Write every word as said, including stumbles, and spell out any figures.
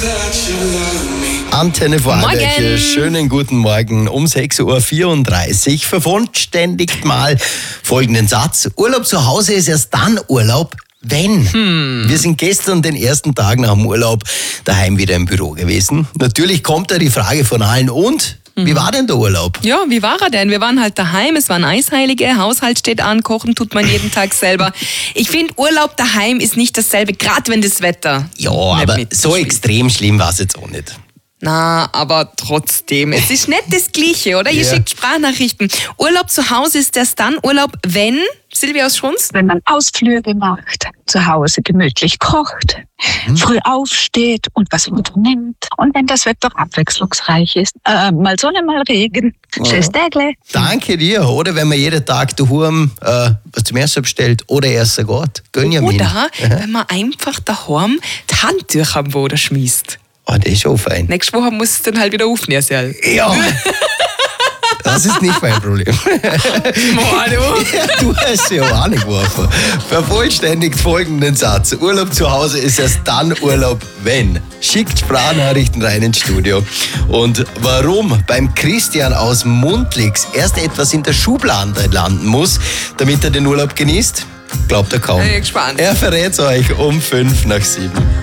Antenne Vorarlberg, Morgen. schönen guten Morgen. Um sechs Uhr vierunddreißig vervollständigt mal folgenden Satz. Urlaub zu Hause ist erst dann Urlaub, wenn. Hm. Wir sind gestern den ersten Tag nach dem Urlaub daheim wieder im Büro gewesen. Natürlich kommt da die Frage von allen, und? Wie war denn der Urlaub? Ja, wie war er denn? Wir waren halt daheim, es waren Eisheilige, Haushalt steht an, kochen tut man jeden Tag selber. Ich finde, Urlaub daheim ist nicht dasselbe, gerade wenn das Wetter Ja, nicht aber mitspielt. so extrem schlimm war es jetzt auch nicht. Na, aber trotzdem, es ist nicht das Gleiche, oder? Ihr Ja. schickt Sprachnachrichten. Urlaub zu Hause ist erst dann Urlaub, wenn, Silvia aus Schruns? Wenn man Ausflüge macht, zu Hause gemütlich kocht, früh aufsteht und was unternimmt. Und wenn das Wetter abwechslungsreich ist, äh, mal Sonne, mal Regen, schönes Tägle. Danke dir. Oder wenn man jeden Tag daheim äh, was zum Essen bestellt oder essen geht. Gönn ja mir. Oder wenn man einfach daheim die Handtücher am Boden schmeißt. Oh, das ist schon fein. Nächste Woche muss es dann halt wieder aufnehmen, Sel. Ja. Das ist nicht mein Problem. Boah, du. Ja, du hast ja auch angeworfen. Vervollständigt folgenden Satz. Urlaub zu Hause ist erst dann Urlaub, wenn. Schickt Sprachnachrichten rein ins Studio. Und warum beim Christian aus Mundlix erst etwas in der Schublade landen muss, damit er den Urlaub genießt, glaubt er kaum. Ich bin gespannt. Er verrät euch um fünf nach sieben.